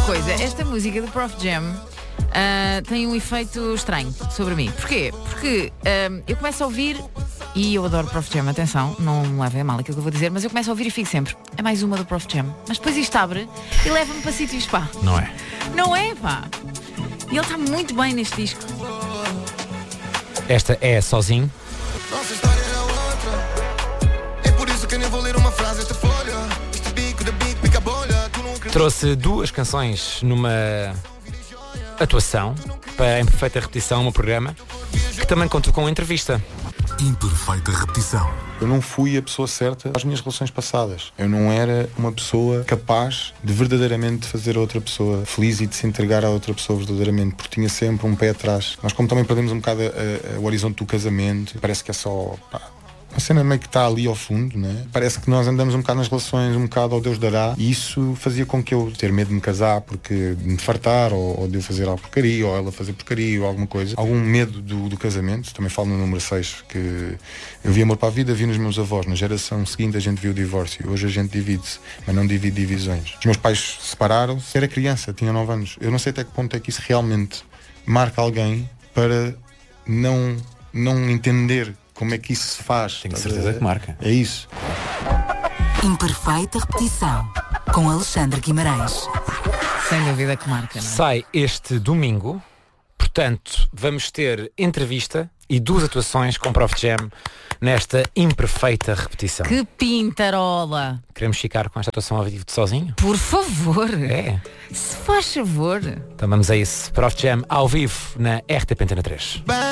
coisa, esta música do Prof Jam tem um efeito estranho sobre mim. Porquê? Porque eu começo a ouvir, e eu adoro Prof Jam, atenção, não me levem a mal aquilo que eu vou dizer, mas eu começo a ouvir e fico sempre, é mais uma do Prof Jam. Mas depois isto abre e leva-me para sítios, pá. Não é? Não é, pá. E ele está muito bem neste disco. Esta é Sozinho. Nossa história é outra. É por isso que nem vou ler uma frase esta folha. Este bico da bico pica bolha. Tu não Trouxe duas canções numa atuação para Em Perfeita Repetição, um programa que também contou com entrevista. Imperfeita repetição. Eu não fui a pessoa certa às minhas relações passadas. Eu não era uma pessoa capaz de verdadeiramente fazer a outra pessoa feliz e de se entregar à outra pessoa verdadeiramente, porque tinha sempre um pé atrás. Nós, como também perdemos um bocado o horizonte do casamento, parece que é só uma cena meio que está ali ao fundo, né? Parece que nós andamos um bocado nas relações, um bocado ao Deus dará, e isso fazia com que eu ter medo de me casar porque de me fartar, ou de eu fazer alguma porcaria, ou ela fazer porcaria, ou alguma coisa. Algum medo do casamento. Também falo no número 6, que eu vi amor para a vida, vi nos meus avós. Na geração seguinte a gente viu o divórcio. Hoje a gente divide-se, mas não divide divisões. Os meus pais separaram-se, era criança, tinha 9 anos. Eu não sei até que ponto é que isso realmente marca alguém para não entender como é que isso se faz. Tenho certeza que marca. É isso. Imperfeita repetição com Alexandre Guimarães. Sem dúvida que marca, não é? Sai este domingo, portanto vamos ter entrevista e duas atuações com Prof Jam nesta Imperfeita Repetição. Que pintarola! Queremos ficar com esta atuação ao vivo de Sozinho? Por favor! É. Se faz favor! Então vamos a isso. Prof Jam ao vivo na RTP Antena 3.